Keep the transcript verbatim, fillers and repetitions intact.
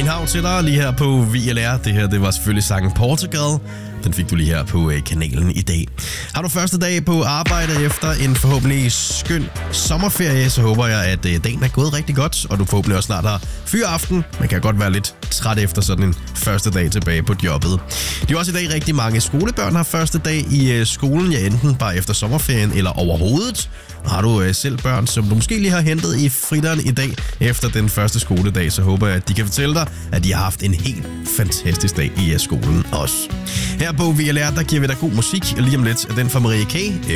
Min hav til dig lige her på V L R. Det her, det var selvfølgelig sangen Portugal. Den fik du lige her på kanalen i dag. Har du første dag på arbejde efter en forhåbentlig skøn sommerferie, så håber jeg, at dagen er gået rigtig godt, og du forhåbentlig også snart har fyraften. Man kan godt være lidt træt efter sådan en første dag tilbage på jobbet. Det er også i dag rigtig mange skolebørn har første dag i skolen, ja enten bare efter sommerferien eller overhovedet. Og har du selv børn, som du måske lige har hentet i fritteren i dag efter den første skoledag, så håber jeg, at de kan fortælle dig, at de har haft en helt fantastisk dag i skolen også. Her på V L R, der giver vi dig god musik. Lige om lidt er den fra Marie K.